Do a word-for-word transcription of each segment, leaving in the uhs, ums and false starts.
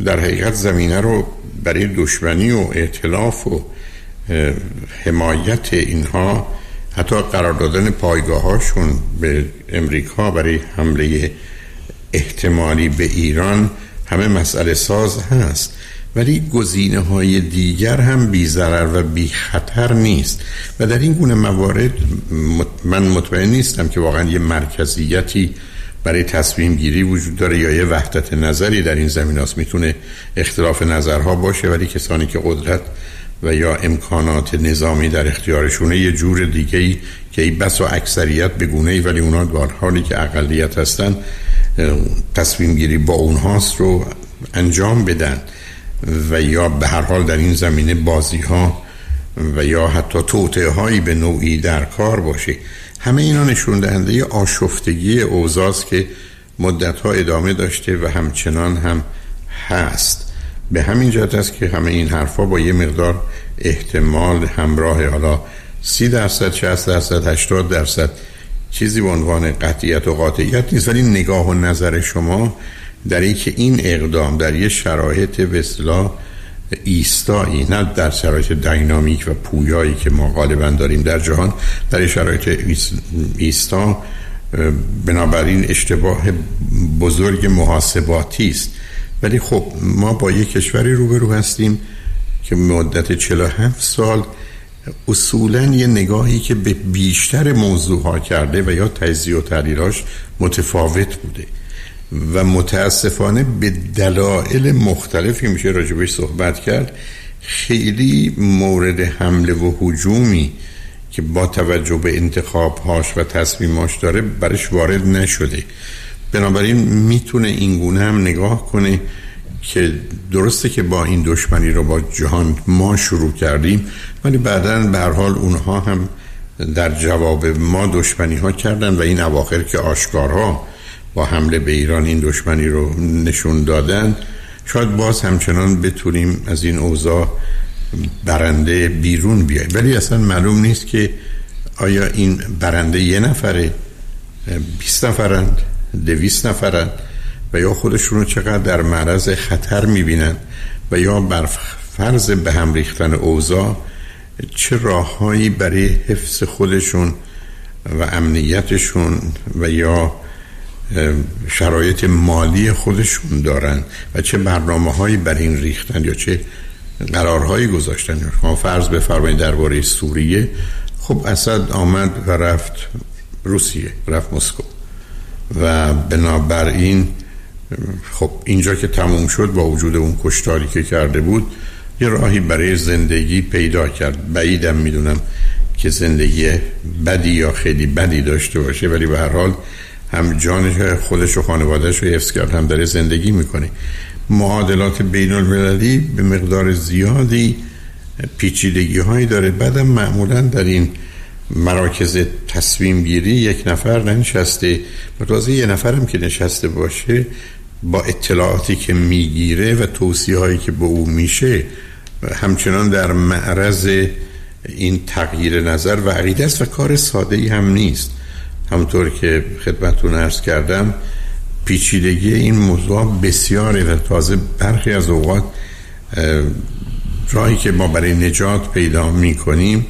در حقیقت زمینه رو برای دشمنی و ائتلاف و حمایت اینها، حتی قرار دادن پایگاهاشون به امریکا برای حمله احتمالی به ایران همه مسئله ساز هست، ولی گزینه های دیگر هم بی ضرر و بی خطر نیست و در این گونه موارد من مطمئن نیستم که واقعا یه مرکزیتی برای تصمیم گیری وجود داره یا یه وحدت نظری در این زمین هست. میتونه اختلاف نظرها باشه، ولی کسانی که قدرت و یا امکانات نظامی در اختیارشونه یه جور دیگه‌ای که ای بس و اکثریت به گونه‌ای ولی اونا در حالی که اقلیت هستن تصمیم گیری با اونهاست رو انجام بدن و یا به هر حال در این زمینه بازی ها و یا حتی توطئه هایی به نوعی در کار باشه. همه اینا نشون دهنده آشفتگی اوضاع است که مدت ها ادامه داشته و همچنان هم هست. به همین جهت است که همه این حرفا با یه مقدار احتمال همراه، حالا سی درصد، شصت درصد، هشتاد درصد، چیزی به عنوان قطعیت و قاطعیت نیست، ولی نگاه و نظر شما در این که این اقدام در یه شرایط به اصطلاح ایستایی، نه در شرایط دینامیک و پویایی که ما غالبا داریم در جهان، در یه شرایط ایستا، بنابراین اشتباه بزرگ محاسباتی است. ولی خب ما با یک کشوری روبرو هستیم که مدت چهل و هفت سال اصولاً یه نگاهی که به بیشتر موضوعها کرده و یا تجزیه و تحلیلاش متفاوت بوده و متاسفانه به دلایل مختلفی میشه راجبش صحبت کرد، خیلی مورد حمله و هجومی که با توجه به انتخابهاش و تصمیماش داره برش وارد نشده. بنابراین میتونه این گونه هم نگاه کنه که درسته که با این دشمنی رو با جهان ما شروع کردیم، ولی بعداً به هر حال اونها هم در جواب ما دشمنی ها کردن و این اواخر که آشکارها با حمله به ایران این دشمنی رو نشون دادن، شاید باز همچنان بتونیم از این اوضاع برنده بیرون بیایم. ولی اصلا معلوم نیست که آیا این برنده یه نفره، بیست نفرند، دویست نفرند و یا خودشونو چقدر در معرض خطر میبینن و یا بر فرض به هم ریختن اوضاع چه راههایی برای حفظ خودشون و امنیتشون و یا شرایط مالی خودشون دارن و چه برنامه هایی برای این ریختن یا چه قرارهایی گذاشتن. شما فرض بفرمایید درباره سوریه، خب اسد آمد و رفت روسیه، رفت مسکو و بنابراین خب اینجا که تموم شد با وجود اون کشتاری که کرده بود یه راهی برای زندگی پیدا کرد. بعیدم میدونم که زندگی بدی یا خیلی بدی داشته باشه، ولی به هر حال هم جان خودش و خانوادهش رو حفظ کرد، هم داره زندگی میکنه. معادلات بین المللی به مقدار زیادی پیچیدگی هایی داره. بعدم معمولا در این مراکز تصمیم گیری یک نفر ننشسته و تازه یه نفرم که نشسته باشه با اطلاعاتی که میگیره و توصیه هایی که به او میشه همچنان در معرض این تغییر نظر و عقیده است و کار ساده ای هم نیست. همونطور که خدمتتون عرض کردم پیچیدگی این موضوع بسیاره و تازه برخی از اوقات راهی که ما برای نجات پیدا میکنیم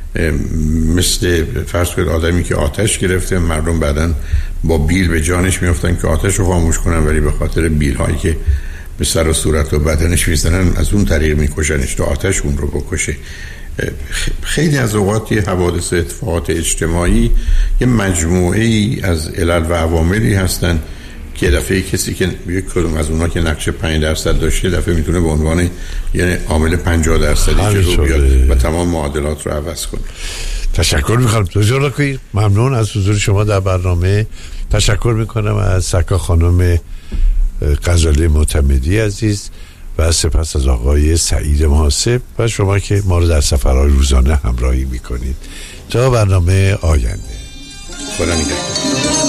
مثل فرض کنید آدمی که آتش گرفته، مردم بعدن با بیل به جانش میافتن که آتش رو خاموش کنن، ولی به خاطر بیل هایی که به سر و صورت و بدنش میزنن از اون طریق میکشنش تا آتش اون رو بکشه. خیلی از اوقات یه حوادث اتفاقات اجتماعی یه مجموعه ای از علل و عواملی هستن که دفعه کسی که یک کدوم از اونا که نقش پنج درصد داشته دفعه میتونه به عنوان یعنی عامل پنجاه درصدی که رو بیاد و تمام معادلات رو عوض کنه. تشکر میکنم دکتر لاکی، ممنون از حضور شما در برنامه. تشکر میکنم از سکا خانم غزالی معتمدی عزیز و سپس از آقای سعید محاسب و شما که ما رو در سفرهای روزانه همراهی میکنید. تا برنامه آینده، خدا نگهدار.